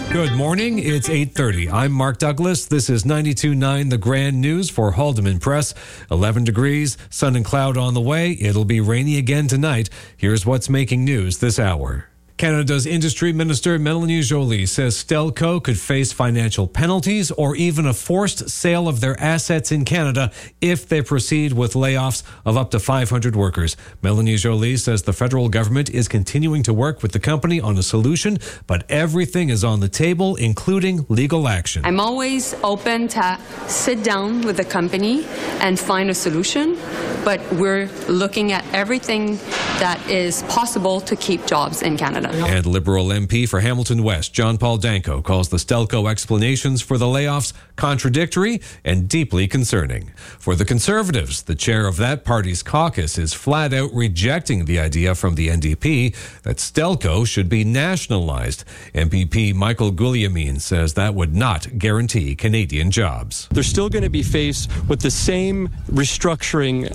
Good morning. It's 8:30. I'm Mark Douglas. This is 92.9 The Grand News for Haldeman Press. 11 degrees, sun and cloud on the way. It'll be rainy again tonight. Here's what's making news this hour. Canada's Industry Minister Mélanie Joly says Stelco could face financial penalties or even a forced sale of their assets in Canada if they proceed with layoffs of up to 500 workers. Mélanie Joly says the federal government is continuing to work with the company on a solution, but everything is on the table, including legal action. I'm always open to sit down with the company and find a solution, but we're looking at everything that is possible to keep jobs in Canada. And Liberal MP for Hamilton West, John Paul Danko, calls the Stelco explanations for the layoffs contradictory and deeply concerning. For the Conservatives, the chair of that party's caucus is flat out rejecting the idea from the NDP that Stelco should be nationalized. MPP Michael Guglielmin says that would not guarantee Canadian jobs. They're still going to be faced with the same restructuring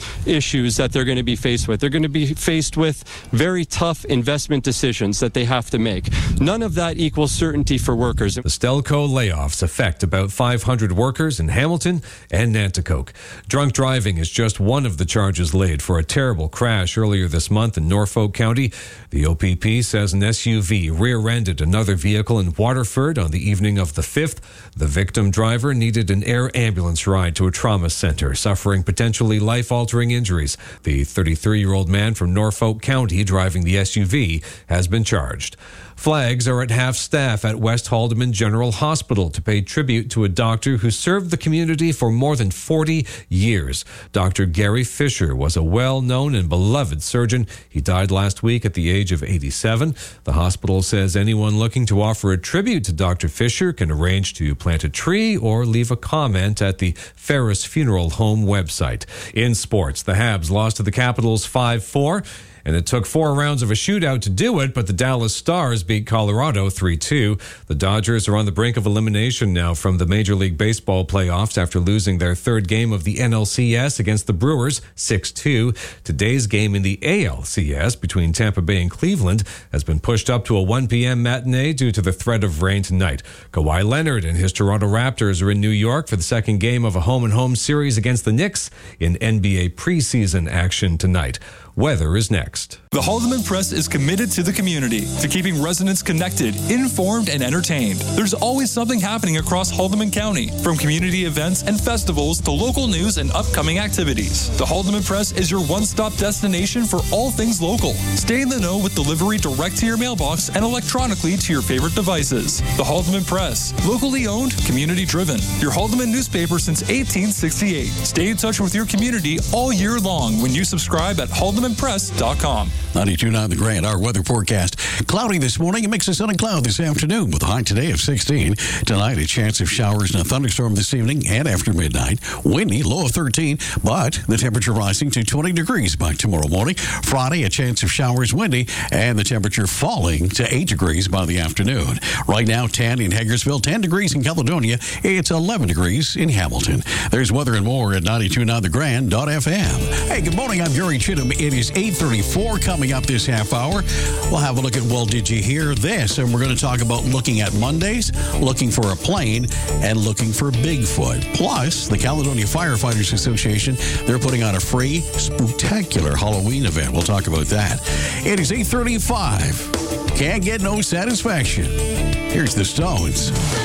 issues that they're going to be faced with. They're going to be faced with very tough investment decisions that they have to make. None of that equals certainty for workers. The Stelco layoffs affect about 500 workers in Hamilton and Nanticoke. Drunk driving is just one of the charges laid for a terrible crash earlier this month in Norfolk County. The OPP says an SUV rear-ended another vehicle in Waterford on the evening of the 5th. The victim driver needed an air ambulance ride to a trauma center, suffering potentially life-altering injuries. The 33-year-old man from Norfolk County driving the SUV has been charged. Flags are at half-staff at West Haldeman General Hospital to pay tribute to a doctor who served the community for more than 40 years. Dr. Gary Fisher was a well-known and beloved surgeon. He died last week at the age of 87. The hospital says anyone looking to offer a tribute to Dr. Fisher can arrange to plant a tree or leave a comment at the Ferris Funeral Home website. In sports, the Habs lost to the Capitals 5-4. And it took 4 rounds of a shootout to do it, but the Dallas Stars beat Colorado 3-2. The Dodgers are on the brink of elimination now from the Major League Baseball playoffs after losing their third game of the NLCS against the Brewers 6-2. Today's game in the ALCS between Tampa Bay and Cleveland has been pushed up to a 1 p.m. matinee due to the threat of rain tonight. Kawhi Leonard and his Toronto Raptors are in New York for the second game of a home-and-home series against the Knicks in NBA preseason action tonight. Weather is next. The Haldeman Press is committed to the community, to keeping residents connected, informed, and entertained. There's always something happening across Haldeman County, from community events and festivals to local news and upcoming activities. The Haldeman Press is your one-stop destination for all things local. Stay in the know with delivery direct to your mailbox and electronically to your favorite devices. The Haldeman Press, locally owned, community-driven. Your Haldeman newspaper since 1868. Stay in touch with your community all year long when you subscribe at HaldemanPress.com. 92.9 The Grand, our weather forecast. Cloudy this morning, a mix of sun and cloud this afternoon with a high today of 16. Tonight, a chance of showers and a thunderstorm this evening and after midnight. Windy, low of 13, but the temperature rising to 20 degrees by tomorrow morning. Friday, a chance of showers, windy, and the temperature falling to 8 degrees by the afternoon. Right now, 10 in Hagersville, 10 degrees in Caledonia. It's 11 degrees in Hamilton. There's weather and more at 92.9thegrand.fm. Hey, good morning. I'm Gary Chittum. It is 8:34 coming up this half hour. We'll have a look at, well, did you hear this? And we're going to talk about looking at Mondays, looking for a plane, and looking for Bigfoot. Plus, the Caledonia Firefighters Association, they're putting on a free, spectacular Halloween event. We'll talk about that. It is 8:35. Can't get no satisfaction. Here's the Stones.